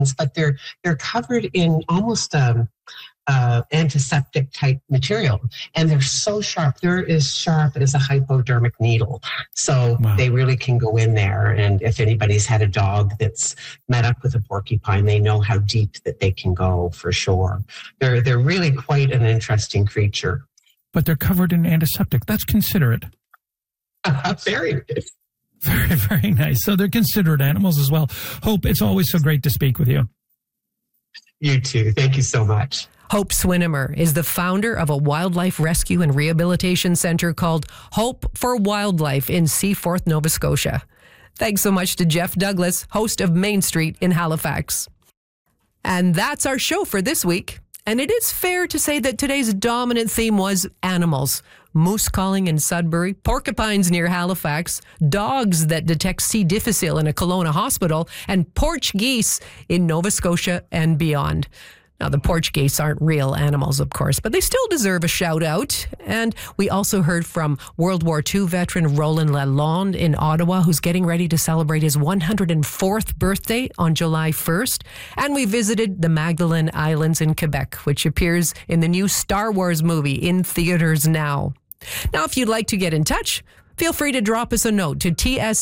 but they're covered in almost antiseptic type material, and they're so sharp. They're as sharp as a hypodermic needle. So They really can go in there. And if anybody's had a dog that's met up with a porcupine, they know how deep that they can go for sure. They're really quite an interesting creature. But they're covered in antiseptic. That's considerate. Very good. Very, very nice. So they're considerate animals as well. Hope, it's always so great to speak with you. You too. Thank you so much. Hope Swinimer is the founder of a wildlife rescue and rehabilitation center called Hope for Wildlife in Seaforth, Nova Scotia. Thanks so much to Jeff Douglas, host of Main Street in Halifax. And that's our show for this week. And it is fair to say that today's dominant theme was animals. Moose calling in Sudbury, porcupines near Halifax, dogs that detect C. difficile in a Kelowna hospital, and porch geese in Nova Scotia and beyond. Now, the porch geese aren't real animals, of course, but they still deserve a shout out. And we also heard from World War II veteran Roland Lalonde in Ottawa, who's getting ready to celebrate his 104th birthday on July 1st. And we visited the Magdalen Islands in Quebec, which appears in the new Star Wars movie in theaters now. Now, if you'd like to get in touch, feel free to drop us a note to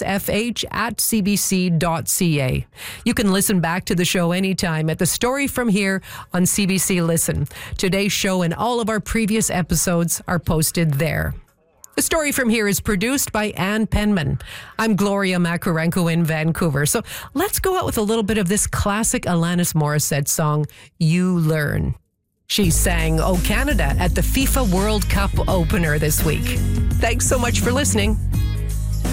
tsfh@cbc.ca. You can listen back to the show anytime at The Story From Here on CBC Listen. Today's show and all of our previous episodes are posted there. The Story From Here is produced by Ann Penman. I'm Gloria Makarenko in Vancouver. So let's go out with a little bit of this classic Alanis Morissette song, You Learn. She sang "Oh Canada" at the FIFA World Cup opener this week. Thanks so much for listening.